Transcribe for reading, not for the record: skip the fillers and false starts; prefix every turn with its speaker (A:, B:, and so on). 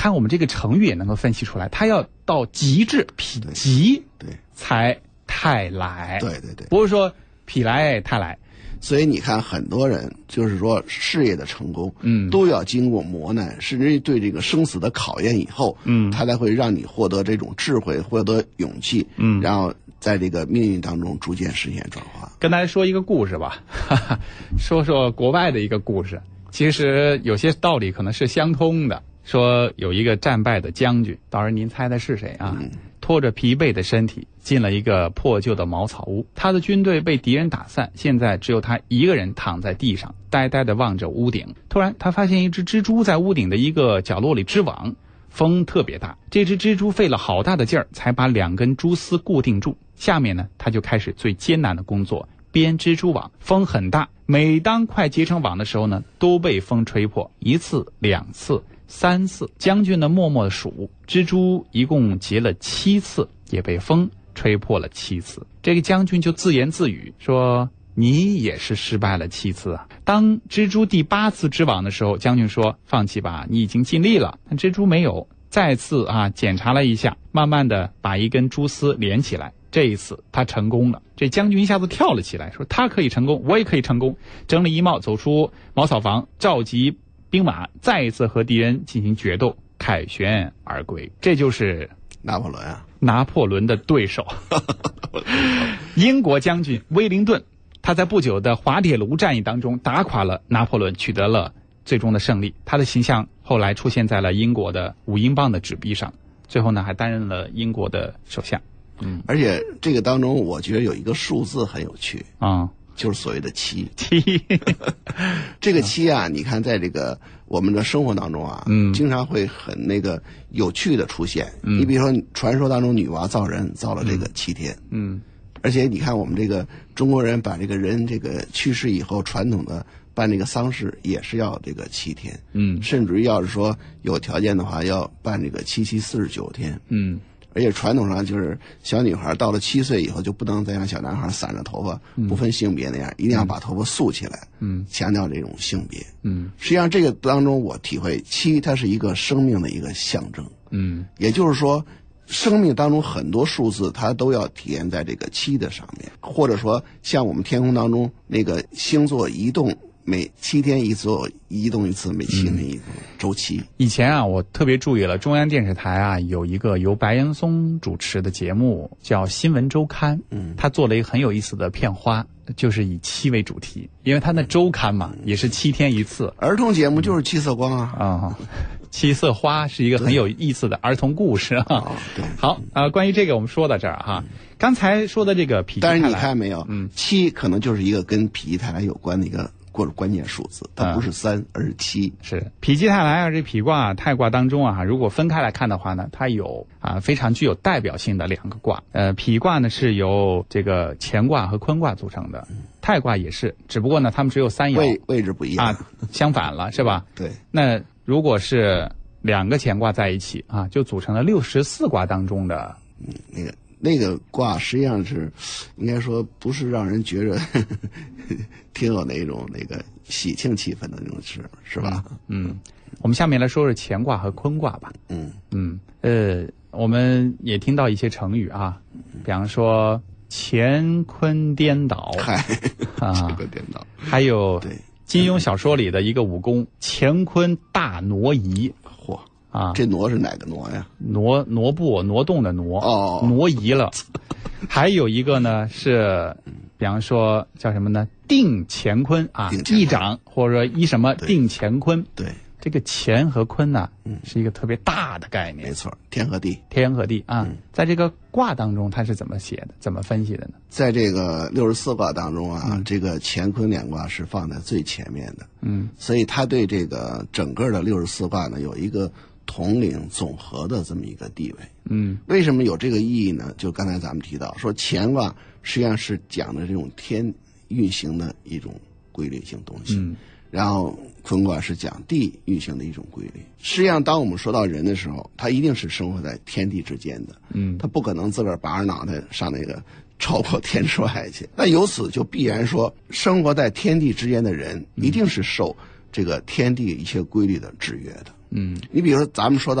A: 看我们这个成语也能够分析出来，它要到极致，否极
B: 对
A: 才泰来。
B: 对对对，
A: 不是说否来泰来。
B: 所以你看，很多人就是说事业的成功，都要经过磨难，甚至于对这个生死的考验以后，他才会让你获得这种智慧，获得勇气，然后在这个命运当中逐渐实现转化。
A: 跟大家说一个故事吧，说说国外的一个故事。其实有些道理可能是相通的。说有一个战败的将军，到时候您猜的是谁啊？拖着疲惫的身体进了一个破旧的茅草屋，他的军队被敌人打散，现在只有他一个人躺在地上，呆呆地望着屋顶。突然他发现一只蜘蛛在屋顶的一个角落里织网，风特别大，这只蜘蛛费了好大的劲儿才把2根蛛丝固定住。下面呢，他就开始最艰难的工作，编蜘蛛网。风很大，每当快结成网的时候呢，都被风吹破，1次、2次、3次。将军呢默默地数，蜘蛛一共结了7次，也被风吹破了7次。这个将军就自言自语说，你也是失败了7次啊。当蜘蛛第8次织网的时候，将军说，放弃吧，你已经尽力了。但蜘蛛没有，再次检查了一下，慢慢的把一根蛛丝连起来。这一次他成功了，这将军一下子跳了起来，说他可以成功，我也可以成功。整理衣帽走出茅草房，召集兵马，再一次和敌人进行决斗，凯旋而归。这就是
B: 拿破仑啊，
A: 拿破仑的对手英国将军威灵顿。他在不久的滑铁卢战役当中打垮了拿破仑，取得了最终的胜利。他的形象后来出现在了英国的5英镑的纸币上，最后呢还担任了英国的首相。
B: 而且这个当中我觉得有一个数字很有趣
A: 啊，
B: 就是所谓的7。
A: 这
B: 个7啊，你看在这个我们的生活当中啊，经常会很那个有趣的出现。你比如说传说当中女娲造人造了这个7天，而且你看我们这个中国人把这个人这个去世以后，传统的办这个丧事也是要这个7天，甚至于要是说有条件的话，要办这个7七49天，而且传统上就是小女孩到了7岁以后就不能再像小男孩散着头发，不分性别那样，一定要把头发束起来，强调这种性别。实际上这个当中我体会7它是一个生命的一个象征，也就是说生命当中很多数字它都要体现在这个7的上面，或者说像我们天空当中那个星座移动，每7天一座移动一次，每7天一周期。
A: 以前我特别注意了，中央电视台有一个由白岩松主持的节目叫《新闻周刊》，他做了一个很有意思的片花，就是以7为主题，因为他那周刊嘛，也是7天一次。
B: 儿童节目就是7色光啊。
A: 7色花是一个很有意思的儿童故事啊。
B: 对，
A: 好关于这个我们说到这儿哈。刚才说的这个否极泰来，
B: 但是你看没有，7可能就是一个跟否极泰来有关的一个或者关键数字，它不是3，而是7。
A: 是否极泰来这否卦泰卦当中如果分开来看的话呢，它有非常具有代表性的2个卦。否卦呢是由这个乾卦和坤卦组成的，泰卦也是，只不过呢它们只有3爻，
B: 位置不一样
A: 相反了是吧？
B: 对。
A: 那如果是2个乾卦在一起就组成了64卦当中的
B: 那个卦，实际上是应该说不是让人觉着挺有那种那个喜庆气氛的那种是吧？
A: 我们下面来说说乾卦和坤卦吧。我们也听到一些成语比方说乾坤颠倒，
B: 乾坤颠倒，
A: 还有
B: 对
A: 金庸小说里的一个武功乾坤大挪移。
B: 这挪是哪个挪呀？
A: 挪步挪动的挪，挪移了。还有一个呢是，比方说叫什么呢？定乾坤一掌或者说一什么定乾坤。
B: 对，
A: 这个乾和坤呢，是一个特别大的概念。
B: 没错，天和地，
A: 天和地在这个卦当中，它是怎么写的？怎么分析的呢？
B: 在这个64卦当中这个乾坤2卦是放在最前面的。所以它对这个整个的64卦呢有一个统领总和的这么一个地位。为什么有这个意义呢？就刚才咱们提到说乾卦实际上是讲的这种天运行的一种规律性东西，然后坤卦是讲地运行的一种规律。实际上当我们说到人的时候，他一定是生活在天地之间的，他不可能自个儿拔着脑袋上那个超过天之外去。那由此就必然说生活在天地之间的人一定是受这个天地一切规律的制约的。你比如说咱们说到